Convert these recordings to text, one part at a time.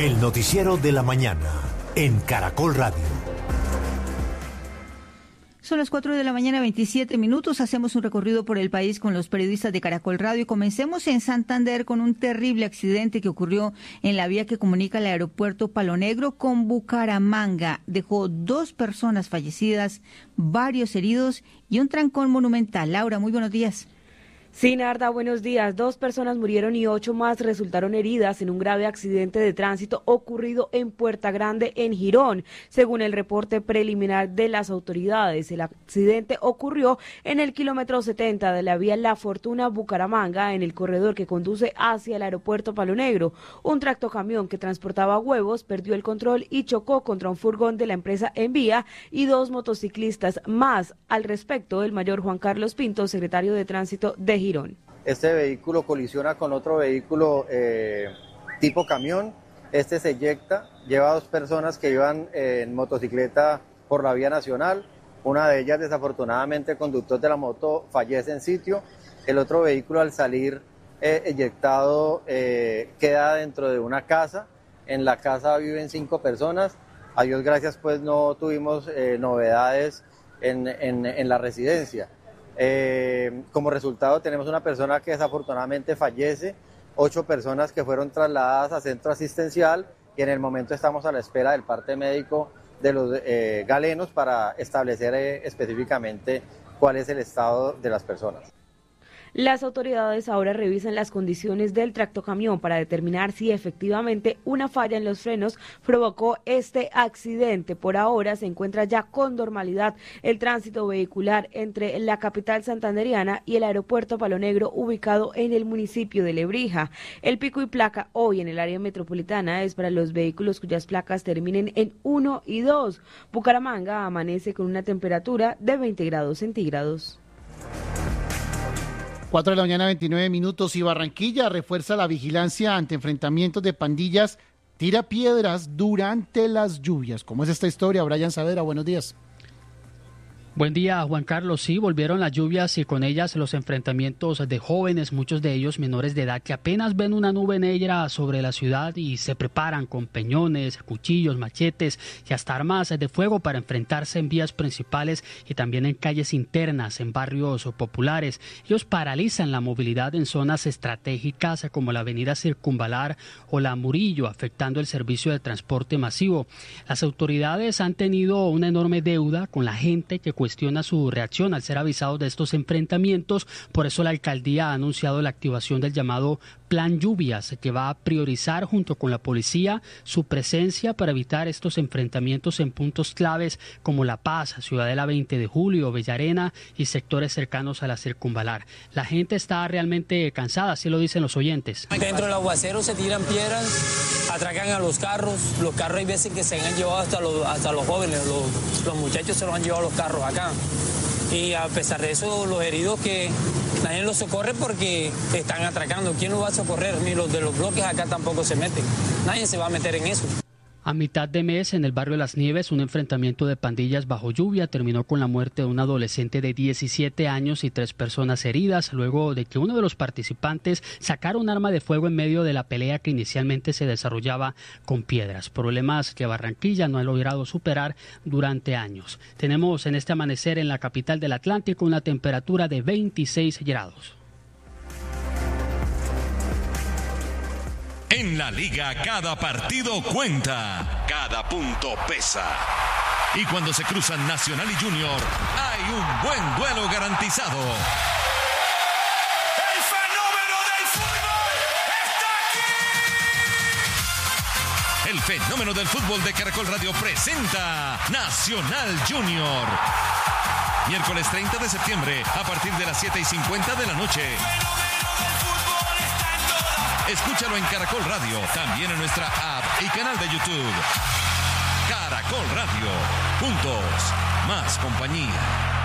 El noticiero de la mañana en Caracol Radio. Son las 4 de la mañana, 27 minutos. Hacemos un recorrido por el país con los periodistas de Caracol Radio y comencemos en Santander con un terrible accidente que ocurrió en la vía que comunica el aeropuerto Palo Negro con Bucaramanga. Dejó 2 personas fallecidas, varios heridos y un trancón monumental. Laura, muy buenos días. Sí, Narda, buenos días. 2 personas murieron y 8 más resultaron heridas en un grave accidente de tránsito ocurrido en Puerta Grande, en Girón. Según el reporte preliminar de las autoridades, el accidente ocurrió en el kilómetro 70 de la vía La Fortuna Bucaramanga, en el corredor que conduce hacia el aeropuerto Palo Negro. Un tractocamión que transportaba huevos perdió el control y chocó contra un furgón de la empresa Envía y 2 motociclistas más. Al respecto, el mayor Juan Carlos Pinto, secretario de Tránsito de Girón. Este vehículo colisiona con otro vehículo tipo camión. Este se eyecta, lleva 2 personas que iban en motocicleta por la vía nacional. Una de ellas, desafortunadamente, el conductor de la moto fallece en sitio. El otro vehículo, al salir eyectado, queda dentro de una casa. En la casa viven 5 personas. A Dios gracias, pues no tuvimos novedades en la residencia. Como resultado tenemos una persona que desafortunadamente fallece, 8 personas que fueron trasladadas a centro asistencial y en el momento estamos a la espera del parte médico de los galenos para establecer específicamente cuál es el estado de las personas. Las autoridades ahora revisan las condiciones del tractocamión para determinar si efectivamente una falla en los frenos provocó este accidente. Por ahora se encuentra ya con normalidad el tránsito vehicular entre la capital santanderiana y el aeropuerto Palo Negro, ubicado en el municipio de Lebrija. El pico y placa hoy en el área metropolitana es para los vehículos cuyas placas terminen en 1 y 2. Bucaramanga amanece con una temperatura de 20 grados centígrados. 4 de la mañana, 29 minutos, y Barranquilla refuerza la vigilancia ante enfrentamientos de pandillas, tira piedras durante las lluvias. ¿Cómo es esta historia? Brian Saavedra, buenos días. Buen día, Juan Carlos. Sí, volvieron las lluvias y con ellas los enfrentamientos de jóvenes, muchos de ellos menores de edad, que apenas ven una nube negra sobre la ciudad y se preparan con peñones, cuchillos, machetes y hasta armas de fuego para enfrentarse en vías principales y también en calles internas, en barrios populares. Ellos paralizan la movilidad en zonas estratégicas como la avenida Circunvalar o la Murillo, afectando el servicio de transporte masivo. Las autoridades han tenido una enorme deuda con la gente que cuestiona su reacción al ser avisados de estos enfrentamientos. Por eso la alcaldía ha anunciado la activación del llamado Plan Lluvias, que va a priorizar junto con la policía su presencia para evitar estos enfrentamientos en puntos claves como La Paz, Ciudadela 20 de Julio, Bellarena y sectores cercanos a la Circunvalar. La gente está realmente cansada, así lo dicen los oyentes. Dentro del aguacero se tiran piedras, atracan a los carros hay veces que se han llevado hasta los jóvenes, los muchachos se los han llevado a los carros acá. Y a pesar de eso, los heridos que nadie los socorre porque están atracando. ¿Quién los va a socorrer? Ni los de los bloques acá tampoco se meten. Nadie se va a meter en eso. A mitad de mes, en el barrio Las Nieves, un enfrentamiento de pandillas bajo lluvia terminó con la muerte de un adolescente de 17 años y 3 personas heridas, luego de que uno de los participantes sacara un arma de fuego en medio de la pelea que inicialmente se desarrollaba con piedras. Problemas que Barranquilla no ha logrado superar durante años. Tenemos en este amanecer en la capital del Atlántico una temperatura de 26 grados. En la liga cada partido cuenta, cada punto pesa. Y cuando se cruzan Nacional y Junior, hay un buen duelo garantizado. ¡El fenómeno del fútbol está aquí! El fenómeno del fútbol de Caracol Radio presenta Nacional Junior. Miércoles 30 de septiembre, a partir de las 7:50 de la noche. Escúchalo en Caracol Radio, también en nuestra app y canal de YouTube. Caracol Radio, juntos, más compañía.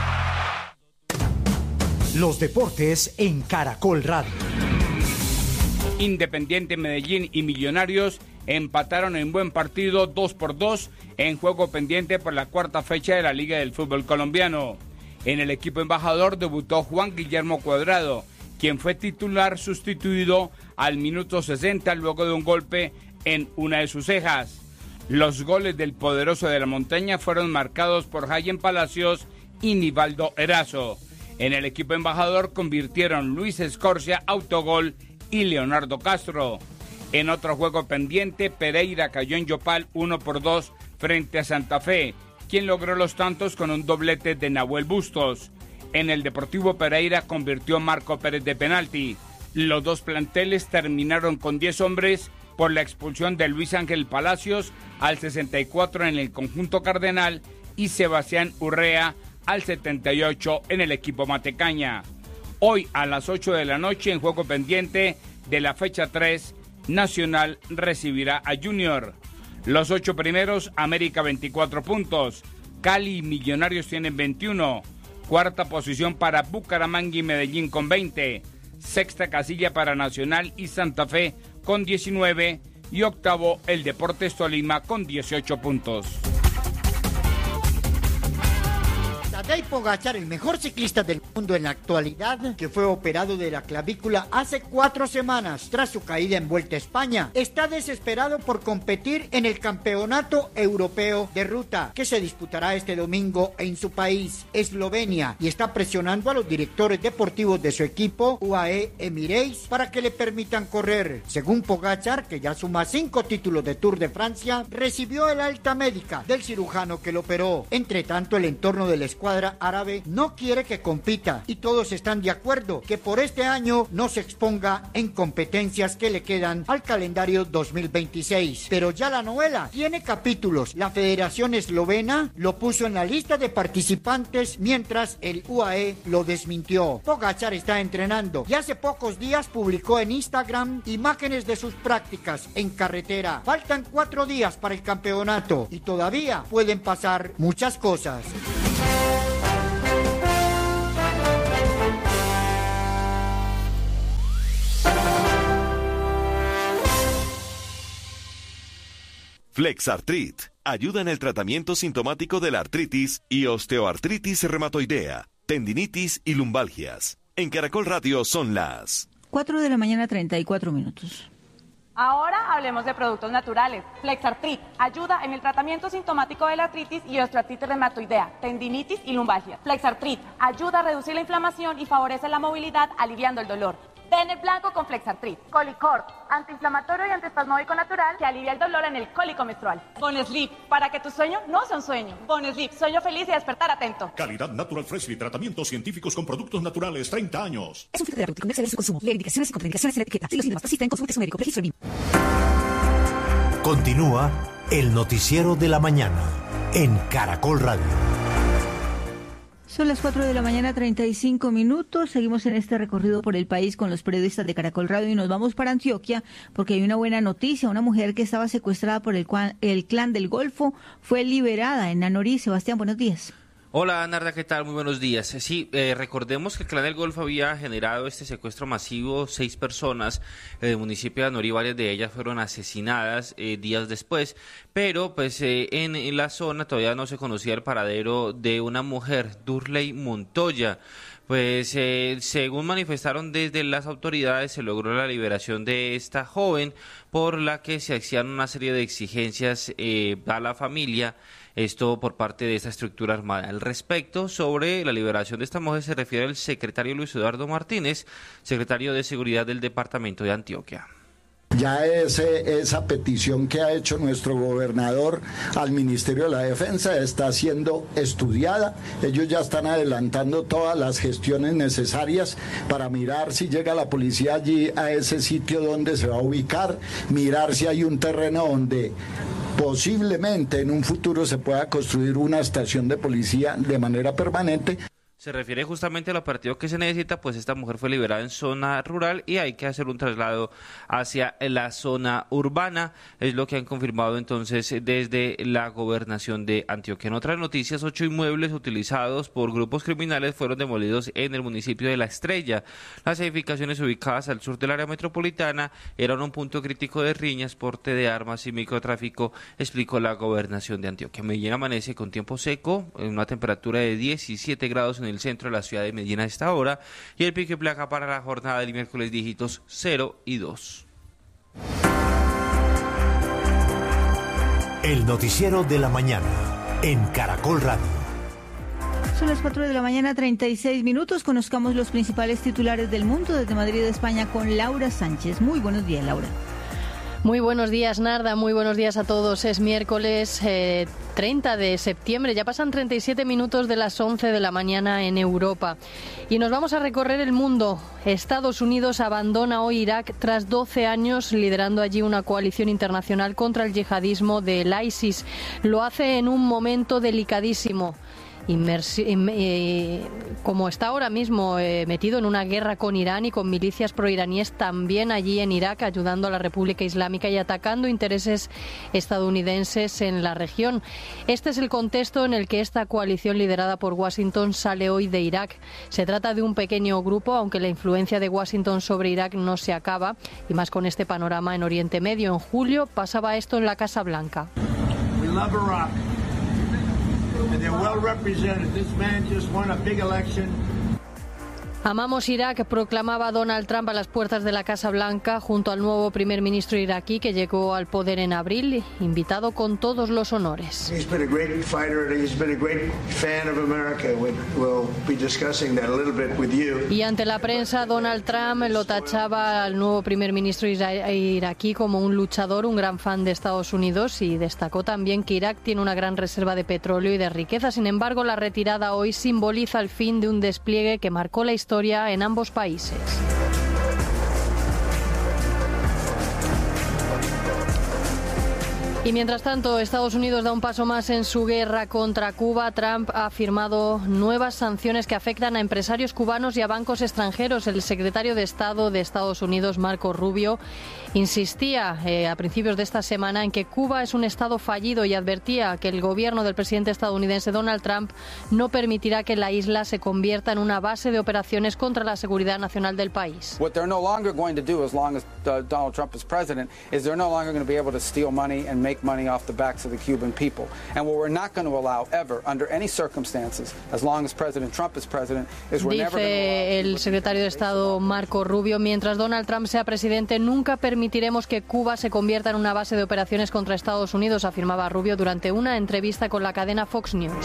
Los deportes en Caracol Radio. Independiente Medellín y Millonarios empataron en buen partido 2-2 en juego pendiente por la cuarta fecha de la Liga del Fútbol Colombiano. En el equipo embajador debutó Juan Guillermo Cuadrado, quien fue titular sustituido al minuto 60 luego de un golpe en una de sus cejas. Los goles del poderoso de la montaña fueron marcados por Jayen Palacios y Nivaldo Erazo. En el equipo embajador convirtieron Luis Escorcia, autogol, y Leonardo Castro. En otro juego pendiente, Pereira cayó en Yopal 1-2 frente a Santa Fe, quien logró los tantos con un doblete de Nahuel Bustos. En el Deportivo Pereira convirtió Marco Pérez de penalti. Los dos planteles terminaron con 10 hombres por la expulsión de Luis Ángel Palacios al 64 en el conjunto cardenal y Sebastián Urrea al 78 en el equipo Matecaña. Hoy a las 8 de la noche, en juego pendiente de la fecha 3, Nacional recibirá a Junior. Los 8 primeros, América 24 puntos, Cali y Millonarios tienen 21, cuarta posición para Bucaramanga y Medellín con 20, sexta casilla para Nacional y Santa Fe con 19 y octavo el Deportes Tolima con 18 puntos. Tadej Pogačar, el mejor ciclista del mundo en la actualidad, que fue operado de la clavícula hace 4 semanas tras su caída en Vuelta a España, está desesperado por competir en el Campeonato Europeo de Ruta, que se disputará este domingo en su país, Eslovenia, y está presionando a los directores deportivos de su equipo, UAE Emirates, para que le permitan correr. Según Pogačar, que ya suma 5 títulos de Tour de Francia, recibió el alta médica del cirujano que lo operó. Entre tanto, el entorno de la escuadra árabe no quiere que compita y todos están de acuerdo que por este año no se exponga en competencias que le quedan al calendario 2026. Pero ya la novela tiene capítulos. La Federación Eslovena lo puso en la lista de participantes mientras el UAE lo desmintió. Pogačar está entrenando y hace pocos días publicó en Instagram imágenes de sus prácticas en carretera. Faltan 4 días para el campeonato y todavía pueden pasar muchas cosas. Flexartrit ayuda en el tratamiento sintomático de la artritis y osteoartritis reumatoidea, tendinitis y lumbalgias. En Caracol Radio son las 4 de la mañana, 34 minutos. Ahora hablemos de productos naturales. Flexartrit ayuda en el tratamiento sintomático de la artritis y osteoartritis reumatoidea, tendinitis y lumbalgia. Flexartrit ayuda a reducir la inflamación y favorece la movilidad, aliviando el dolor. Den el blanco con Flexartrit. Colicort, antiinflamatorio y antiespasmódico natural que alivia el dolor en el cólico menstrual. Bonesleep, para que tu sueño no sea un sueño. Bonesleep, sueño feliz y despertar atento. Calidad Natural Freshly, tratamientos científicos con productos naturales, 30 años. Es un fitoterapéutico, no exceder su consumo. Leer indicaciones y contraindicaciones en la etiqueta. Si los síntomas persisten, consulte su médico. Registro NIM. Continúa el noticiero de la mañana en Caracol Radio. Son las 4 de la mañana, 35 minutos. Seguimos en este recorrido por el país con los periodistas de Caracol Radio y nos vamos para Antioquia porque hay una buena noticia. Una mujer que estaba secuestrada por el Clan del Golfo fue liberada en Nanorí. Sebastián, buenos días. Hola, Narda, ¿qué tal? Muy buenos días. Sí, recordemos que el Clan del Golfo había generado este secuestro masivo, 6 personas del municipio de Anorí, varias de ellas fueron asesinadas días después, pero pues en la zona todavía no se conocía el paradero de una mujer, Durley Montoya. Pues según manifestaron desde las autoridades, se logró la liberación de esta joven, por la que se hacían una serie de exigencias a la familia, esto por parte de esta estructura armada. Al respecto, sobre la liberación de esta mujer se refiere el secretario Luis Eduardo Martínez, secretario de Seguridad del Departamento de Antioquia. Ya esa petición que ha hecho nuestro gobernador al Ministerio de la Defensa está siendo estudiada. Ellos ya están adelantando todas las gestiones necesarias para mirar si llega la policía allí a ese sitio donde se va a ubicar, mirar si hay un terreno donde posiblemente en un futuro se pueda construir una estación de policía de manera permanente. Se refiere justamente al operativo que se necesita, pues esta mujer fue liberada en zona rural y hay que hacer un traslado hacia la zona urbana, es lo que han confirmado entonces desde la gobernación de Antioquia. En otras noticias, 8 inmuebles utilizados por grupos criminales fueron demolidos en el municipio de La Estrella. Las edificaciones ubicadas al sur del área metropolitana eran un punto crítico de riñas, porte de armas y microtráfico, explicó la gobernación de Antioquia. Medellín amanece con tiempo seco, en una temperatura de 17 grados en el centro de la ciudad de Medellín a esta hora, y el pico y placa para la jornada del miércoles dígitos 0 y 2. El noticiero de la mañana en Caracol Radio. Son las 4 de la mañana, 36 minutos. Conozcamos los principales titulares del mundo desde Madrid, España, con Laura Sánchez. Muy buenos días, Laura. Muy buenos días, Narda. Muy buenos días a todos. Es miércoles 30 de septiembre. Ya pasan 37 minutos de las 11 de la mañana en Europa. Y nos vamos a recorrer el mundo. Estados Unidos abandona hoy Irak tras 12 años liderando allí una coalición internacional contra el yihadismo del ISIS. Lo hace en un momento delicadísimo. Como está ahora mismo metido en una guerra con Irán y con milicias proiraníes también allí en Irak, ayudando a la República Islámica y atacando intereses estadounidenses en la región. Este es el contexto en el que esta coalición liderada por Washington sale hoy de Irak. Se trata de un pequeño grupo, aunque la influencia de Washington sobre Irak no se acaba, y más con este panorama en Oriente Medio. En julio pasaba esto en la Casa Blanca. And they're well represented. This man just won a big election. Amamos Irak, proclamaba Donald Trump a las puertas de la Casa Blanca junto al nuevo primer ministro iraquí que llegó al poder en abril, invitado con todos los honores. He's been a great fighter and he's been a great fan of America. We'll be discussing that a little bit with you. Y ante la prensa, Donald Trump lo tachaba al nuevo primer ministro iraquí como un luchador, un gran fan de Estados Unidos, y destacó también que Irak tiene una gran reserva de petróleo y de riqueza. Sin embargo, la retirada hoy simboliza el fin de un despliegue que marcó la historia en ambos países. Y mientras tanto, Estados Unidos da un paso más en su guerra contra Cuba. Trump ha firmado nuevas sanciones que afectan a empresarios cubanos y a bancos extranjeros. El secretario de Estado de Estados Unidos, Marco Rubio, insistía a principios de esta semana en que Cuba es un Estado fallido y advertía que el gobierno del presidente estadounidense Donald Trump no permitirá que la isla se convierta en una base de operaciones contra la seguridad nacional del país. What they're no longer going to do as long as Donald Trump is president is they're no longer going to be able to steal money and make money off the backs of the Cuban people. And what we're not going to allow ever, under any circumstances, as long as President Trump is president, is we're never going to allow... Dice el secretario de Estado Marco Rubio, mientras Donald Trump sea presidente, nunca permitiremos que Cuba se convierta en una base de operaciones contra Estados Unidos, afirmaba Rubio durante una entrevista con la cadena Fox News.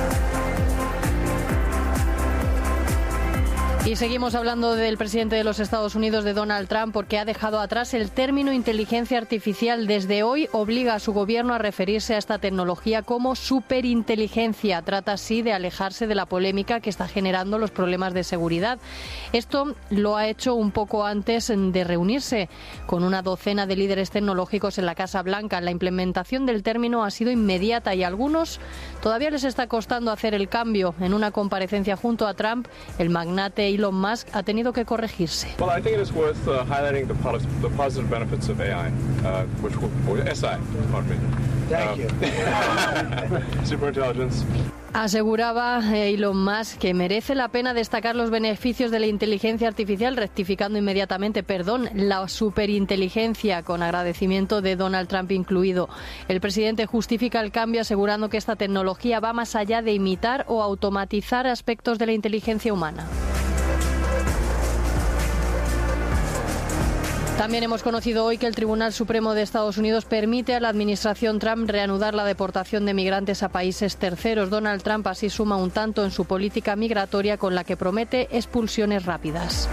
Y seguimos hablando del presidente de los Estados Unidos, de Donald Trump, porque ha dejado atrás el término inteligencia artificial. Desde hoy obliga a su gobierno a referirse a esta tecnología como superinteligencia. Trata así de alejarse de la polémica que está generando los problemas de seguridad. Esto lo ha hecho un poco antes de reunirse con una docena de líderes tecnológicos en la Casa Blanca. La implementación del término ha sido inmediata y a algunos todavía les está costando hacer el cambio. En una comparecencia junto a Trump, el magnate Elon Musk ha tenido que corregirse. Well, I think it is worth highlighting the positive benefits of AI, which SI, pardon me. Thank you. Superintelligence. Aseguraba Elon Musk que merece la pena destacar los beneficios de la inteligencia artificial, rectificando inmediatamente, la superinteligencia, con agradecimiento de Donald Trump incluido. El presidente justifica el cambio asegurando que esta tecnología va más allá de imitar o automatizar aspectos de la inteligencia humana. También hemos conocido hoy que el Tribunal Supremo de Estados Unidos permite a la administración Trump reanudar la deportación de migrantes a países terceros. Donald Trump así suma un tanto en su política migratoria con la que promete expulsiones rápidas.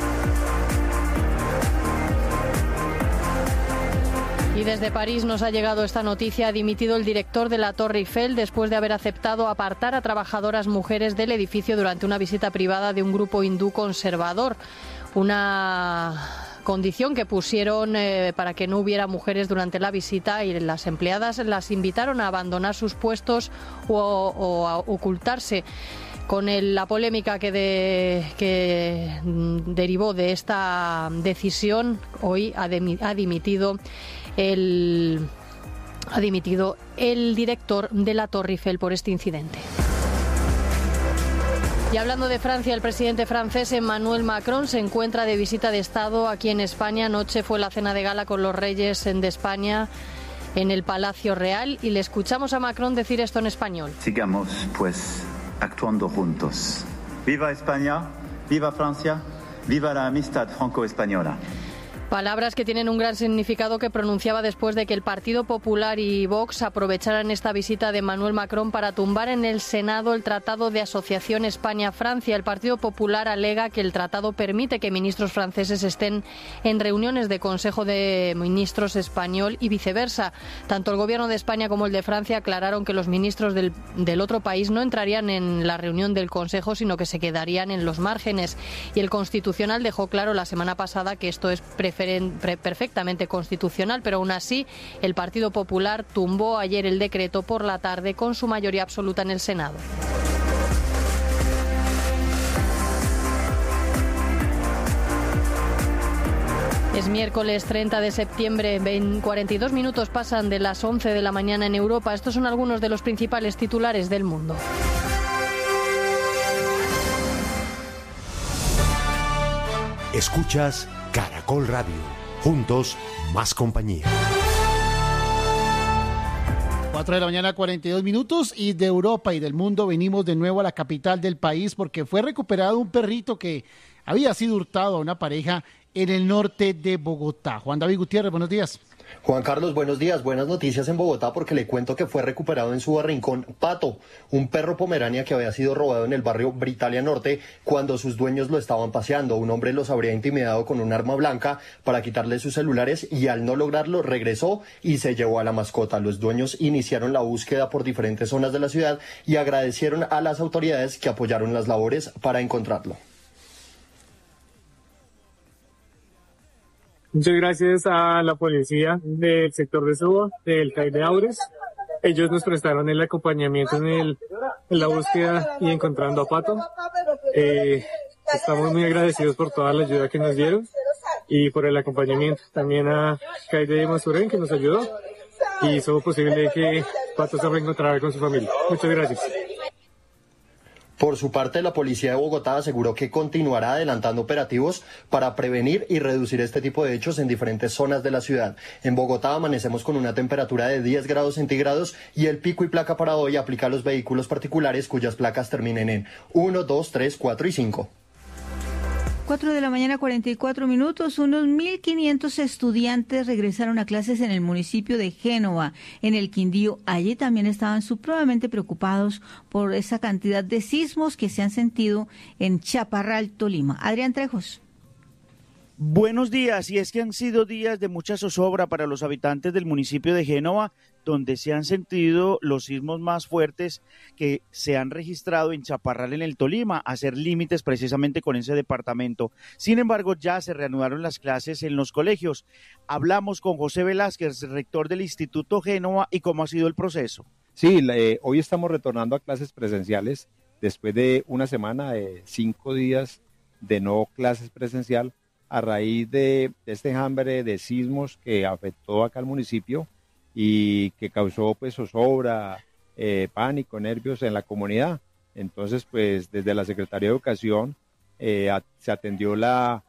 Y desde París nos ha llegado esta noticia. Ha dimitido el director de la Torre Eiffel después de haber aceptado apartar a trabajadoras mujeres del edificio durante una visita privada de un grupo hindú conservador. Una condición que pusieron para que no hubiera mujeres durante la visita, y las empleadas las invitaron a abandonar sus puestos o a ocultarse. Con la polémica que derivó de esta decisión, hoy ha dimitido el director de la Torre Eiffel por este incidente. Y hablando de Francia, el presidente francés Emmanuel Macron se encuentra de visita de Estado aquí en España. Anoche fue la cena de gala con los reyes de España en el Palacio Real, y le escuchamos a Macron decir esto en español. Sigamos, pues, actuando juntos. ¡Viva España! ¡Viva Francia! ¡Viva la amistad franco-española! Palabras que tienen un gran significado que pronunciaba después de que el Partido Popular y Vox aprovecharan esta visita de Emmanuel Macron para tumbar en el Senado el Tratado de Asociación España-Francia. El Partido Popular alega que el tratado permite que ministros franceses estén en reuniones de Consejo de Ministros español y viceversa. Tanto el Gobierno de España como el de Francia aclararon que los ministros del otro país no entrarían en la reunión del Consejo, sino que se quedarían en los márgenes. Y el Constitucional dejó claro la semana pasada que esto es perfectamente constitucional, pero aún así el Partido Popular tumbó ayer el decreto por la tarde con su mayoría absoluta en el Senado. Es miércoles 30 de septiembre, 42 minutos pasan de las 11 de la mañana en Europa. Estos son algunos de los principales titulares del mundo. Escuchas Caracol Radio. Juntos, más compañía. 4 de la mañana, 42 minutos, y de Europa y del mundo venimos de nuevo a la capital del país porque fue recuperado un perrito que había sido hurtado a una pareja en el norte de Bogotá. Juan David Gutiérrez, buenos días. Juan Carlos, buenos días. Buenas noticias en Bogotá porque le cuento que fue recuperado en su barrincón Pato, un perro pomerania que había sido robado en el barrio Britalia Norte cuando sus dueños lo estaban paseando. Un hombre los habría intimidado con un arma blanca para quitarle sus celulares y al no lograrlo regresó y se llevó a la mascota. Los dueños iniciaron la búsqueda por diferentes zonas de la ciudad y agradecieron a las autoridades que apoyaron las labores para encontrarlo. Muchas gracias a la policía del sector de Suba, del CAI de Aures. Ellos nos prestaron el acompañamiento en la búsqueda y encontrando a Pato. Estamos muy agradecidos por toda la ayuda que nos dieron y por el acompañamiento. También a CAI de Masurén, que nos ayudó y hizo posible que Pato se reencontrara con su familia. Muchas gracias. Por su parte, la policía de Bogotá aseguró que continuará adelantando operativos para prevenir y reducir este tipo de hechos en diferentes zonas de la ciudad. En Bogotá amanecemos con una temperatura de 10 grados centígrados y el pico y placa para hoy aplica a los vehículos particulares cuyas placas terminen en 1, 2, 3, 4 y 5. 4 de la mañana, 44 minutos. Unos 1.500 estudiantes regresaron a clases en el municipio de Génova, en el Quindío. Allí también estaban supremamente preocupados por esa cantidad de sismos que se han sentido en Chaparral, Tolima. Adrián Trejos. Buenos días, y es que han sido días de mucha zozobra para los habitantes del municipio de Génova, donde se han sentido los sismos más fuertes que se han registrado en Chaparral, en el Tolima, a hacer límites precisamente con ese departamento. Sin embargo, ya se reanudaron las clases en los colegios. Hablamos con José Velázquez, rector del Instituto Génova, y cómo ha sido el proceso. Sí, hoy estamos retornando a clases presenciales después de una semana de 5 días de no clases presencial, a raíz de este enjambre de sismos que afectó acá al municipio y que causó pues zozobra, pánico, nervios en la comunidad. Entonces, pues desde la Secretaría de Educación se atendió la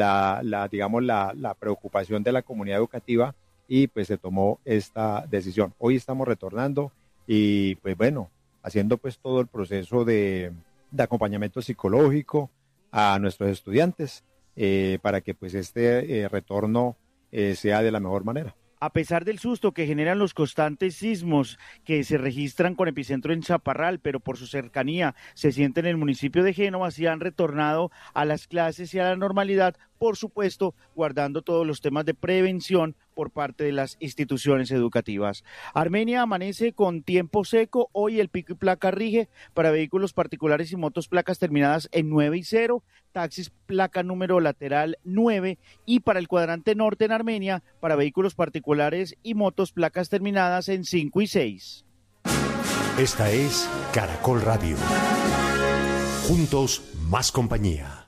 preocupación de la comunidad educativa y pues se tomó esta decisión. Hoy estamos retornando y pues bueno, haciendo pues todo el proceso de acompañamiento psicológico a nuestros estudiantes, para que pues este retorno sea de la mejor manera. A pesar del susto que generan los constantes sismos que se registran con epicentro en Chaparral, pero por su cercanía se siente en el municipio de Génova, sí han retornado a las clases y a la normalidad, por supuesto, guardando todos los temas de prevención por parte de las instituciones educativas. Armenia amanece con tiempo seco. Hoy el pico y placa rige para vehículos particulares y motos placas terminadas en 9 y 0, taxis placa número lateral 9 y para el cuadrante norte en Armenia para vehículos particulares y motos placas terminadas en 5 y 6. Esta es Caracol Radio. Juntos, más compañía.